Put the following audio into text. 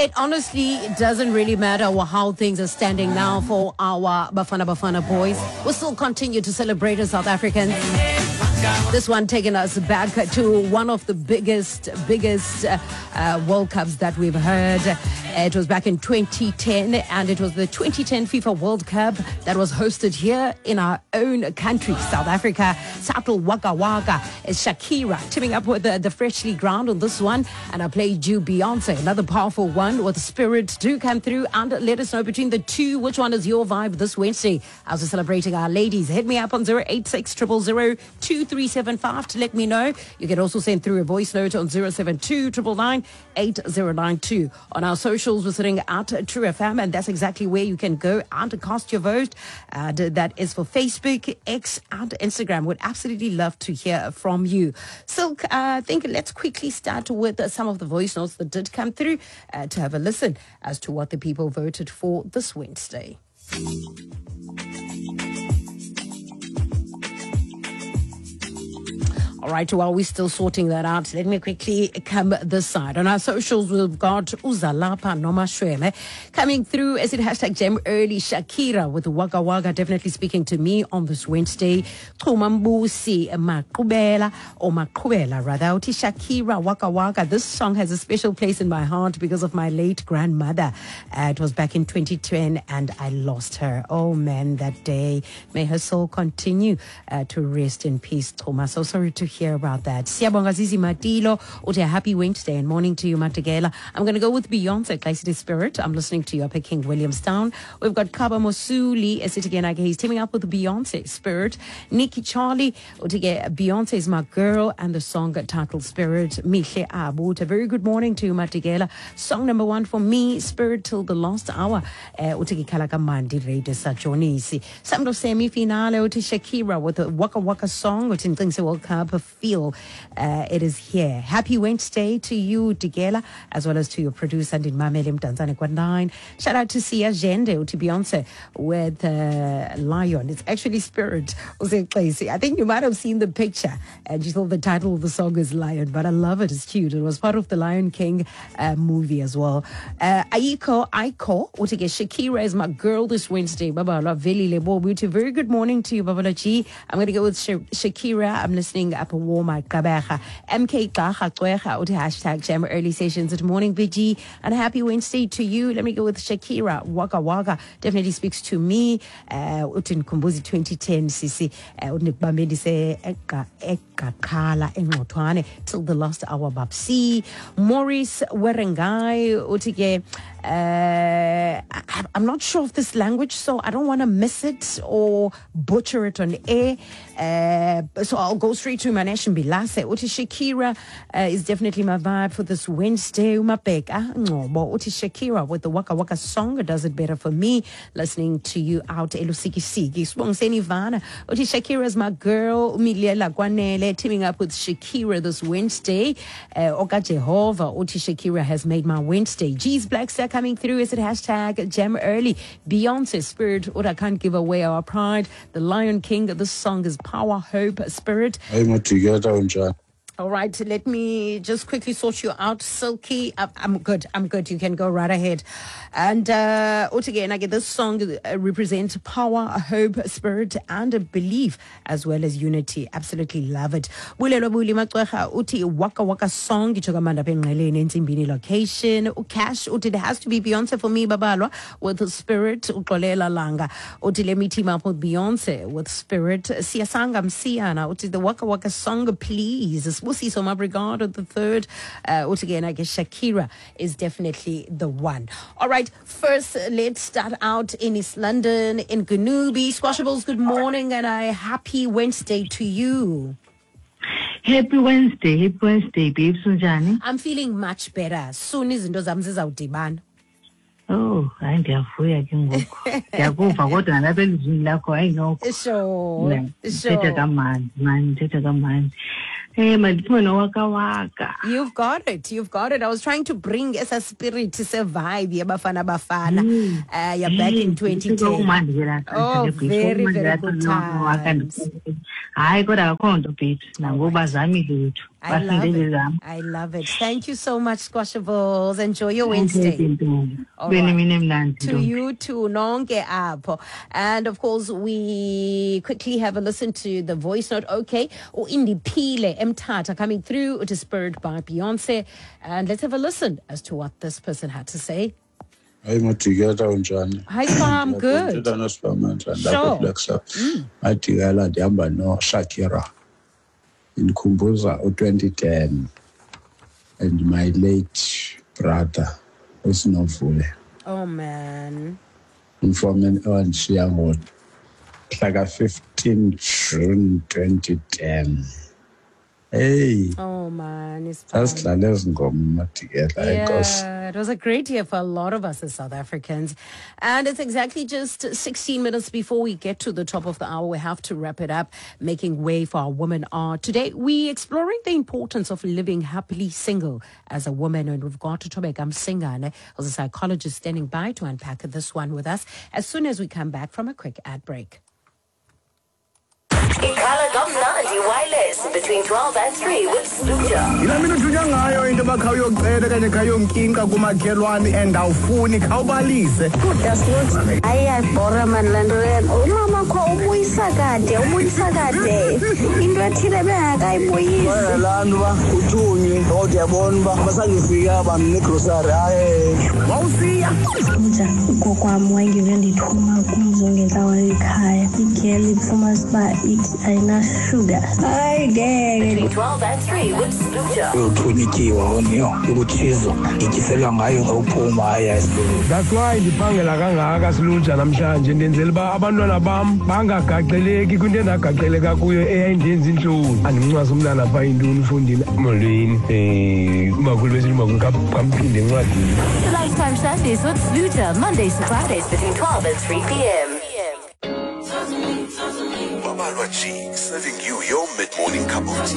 It honestly doesn't really matter how things are standing now for our Bafana Bafana boys. We'll still continue to celebrate as South Africans. This one taking us back to one of the biggest World Cups that we've heard. It was back in 2010, and it was the 2010 FIFA World Cup that was hosted here in our own country, South Africa. Satul Waka Waka is Shakira teaming up with the Freshly Ground on this one, and I played you Beyonce, another powerful one with Spirit. Do come through and let us know between the two, which one is your vibe this Wednesday as we're celebrating our ladies. Hit me up on 086 000 2375 to let me know. You can also send through a voice note on 072 999 8092. On our socials, we're sitting at True FM, and that's exactly where you can go and cast your vote. That is for Facebook, X, and Instagram. Would absolutely love to hear from you. Silk, I think let's quickly start with some of the voice notes that did come through to have a listen as to what the people voted for this Wednesday. All right, while we're still sorting that out, let me quickly come this side. On our socials, we've got Uzalapa Nomashweme coming through as it hashtag Gem Early. Shakira with Waka Waka definitely speaking to me on this Wednesday. Kumambusi Makubela, or Makubela rather. Uti Shakira Waka Waka. This song has a special place in my heart because of my late grandmother. It was back in 2010 and I lost her. Oh man, that day. May her soul continue to rest in peace, Thomas. So sorry to hear about that. Siyabonga Zizi Matilo, uti a happy Wednesday and morning to you, Mategela. I'm going to go with Beyonce, City Spirit. I'm listening to you up at King Williamstown. We've got Kaba Mosuli, as it again, he's teaming up with Beyonce, Spirit. Nikki Charlie, uti Beyonce is my girl, and the song titled Spirit. Mihle Abu, a very good morning to you, Mategela. Song number 1 for me, Spirit till the last hour. Uti Kalakamandi Raider Sajonisi. Some of semi-finale, uti Shakira with the Waka Waka song, uti Ntingse World Cup. Feel it is here. Happy Wednesday to you, Digela, as well as to your producer and in Mamelim Tanzania Kwanine. Shout out to Sia Jende, to Beyonce with Lion. It's actually Spirit. I think you might have seen the picture and you thought the title of the song is Lion, but I love it. It's cute. It was part of the Lion King movie as well. Aiko, Shakira is my girl this Wednesday. Babala Veli Lebo Beauty. Very good morning to you, Babala G. I'm going to go with Shakira. I'm listening up a warm Kabecha. MK Kaha Kwecha uti hashtag Jam Early Sessions. Good morning, VG, and a happy Wednesday to you. Let me go with Shakira. Waka Waka definitely speaks to me. Utin Kumbuzi 2010 Sisi. Unik se Eka Kala Engotwane till the last hour Babsi. Maurice Werengai utige. I'm not sure of this language, so I don't want to miss it or butcher it on air. So I'll go straight to my nation Bilase. Uti Shakira is definitely my vibe for this Wednesday. Umapeka. Uti Shakira with the Waka Waka song does it better for me. Listening to you out Elusiki Sigi. Swong Seni Vana. Uti Shakira is my girl. Miliela Guanele teaming up with Shakira this Wednesday. Oka Jehovah. Uti Shakira has made my Wednesday. G's Black Stack coming through. Is it hashtag Gem Early? Beyonce Spirit. Or I can't give away our pride. The Lion King. This song is Power, Hope, Spirit. All right, let me just quickly sort you out. Silky, I'm good. You can go right ahead. And again, I get this song represents power, hope, spirit, and belief, as well as unity. Absolutely love it. Uti Waka Waka song. Location. Cash. Uti it has to be Beyonce for me, Babalwa, with Spirit. Ukolela Langa. Uti let me team up with Beyonce with Spirit. Siasangam Siana. Uti the Waka Waka song, please. We'll see some regard of the third. Again, I guess Shakira is definitely the one. All right, first let's start out in East London, in Ganubi. Squashables, good morning and a happy Wednesday to you. Happy Wednesday, babes. I'm feeling much better. Soon izinto zami zizawudibana. Oh, hayi ndiyavuya ke ngoku. Ndiyakuva kodwa nalapha elizwini lakho hayi noko. Sure. Thetha kamandi. Hey, Waka Waka. You've got it. I was trying to bring as a spirit to survive. Bafana. You're back in 2010. Oh, very, very good times. Hayi kodwa akho nto babes. Nangoba zami lutho. I love basindebe it. zami. I love it. Thank you so much, Squashables. Enjoy your Thank Wednesday. you, Ntombi. All Kube right. nemini emnandi, To Ntombi. you too, nonke apho. And of course, we quickly have a listen to the voice note. Okay, Indiphile Mthatha coming through. It is spurred by Beyonce. And let's have a listen as to what this person had to say. Hi, Matigata unjani? Hi, Spam. Good. Ndithetha noSpam Sure. lapha Flexa. Matigala ndihamba noShakira. Indikhumbuza u-2010 and my late brother uSinovule. Oh, man. Umfomen owandishiya ngomhla 15 June 2010. Hey, Oh, man. It's sasidlala ezi ngoma Matigela enkosi. Yeah, it was a great year for a lot of us as South Africans. And it's exactly just 16 minutes before we get to the top of the hour. We have to wrap it up, making way for our women are. Today, we're exploring the importance of living happily single as a woman. And we've got to Tobeka Msingane, who's a psychologist, standing by to unpack this one with us as soon as we come back from a quick ad break. Ikhala kamnandi wireless between 12 and 3 with Sluja. Yila mina uthunywa ngayo into bakhayokucela kanye khayonkinka kumakhelwane and awufuni khawubalise. Ayayibhora mani le nto lena. Umama kho ubuyisa kade into ethile bengakayibuyisi. Laa nto uba uthunywe ngoku uyabona uba basangifika abantu negrosari hayi wawusiya. Ugokwam wayengive ndithuma kumzo ngentlawa ekhaya. Igel ifumana uba ayinashuga. Hayi ngeke. Between 12 and 3 with Sluja. Uthunyikiwe woniyo ukuthizo ityiselwa ngayo ngawuphuma hayi. That's why ndiphangela kangaka Sluja namhlanje ndenzela uba abantwana bam bangagaxeleki kwinto endagaxeleka kuyo eyayindenza intlungu. Andimncwasa umntana phaa intoni ufundile molweni umakhulu besithi umakhulu kamphinde encwadini. Lifetime Sundays with Sluja. Mondays to Fridays between 12 and 3 p.m. Babalwa G, serving you your mid-morning cup of tea.